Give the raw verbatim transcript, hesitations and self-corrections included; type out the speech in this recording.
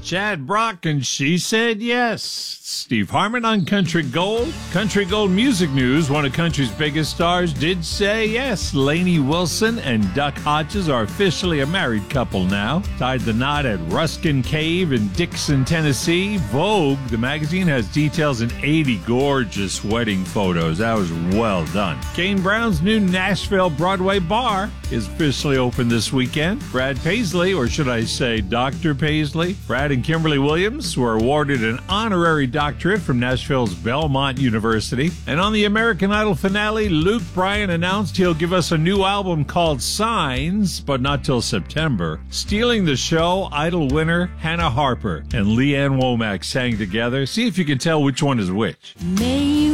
Chad Brock and She Said Yes. Steve Harmon on Country Gold. Country Gold Music News, one of country's biggest stars, did say yes. Lainey Wilson and Duck Hodges are officially a married couple now. Tied the knot at Ruskin Cave in Dixon, Tennessee. Vogue, the magazine, has details in eighty gorgeous wedding photos. That was well done. Kane Brown's new Nashville Broadway bar is officially open this weekend. Brad Paisley, or should I say Doctor Paisley, Brad and Kimberly Williams were awarded an honorary doctorate from Nashville's Belmont University. And on the American Idol finale, Luke Bryan announced he'll give us a new album called Signs, but not till September. Stealing the show, Idol winner Hannah Harper and Leanne Womack sang together. See if you can tell which one is which. May